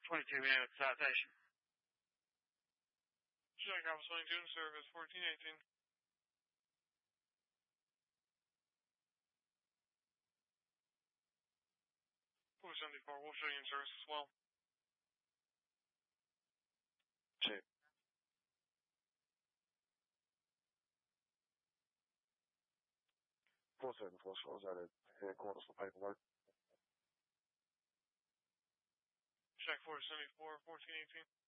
22 minutes citation. Jack Alpha 22 in service, 1418. 474, we'll show you in service as well. Check. 474 shows out at headquarters for paperwork. Check 474, 1418.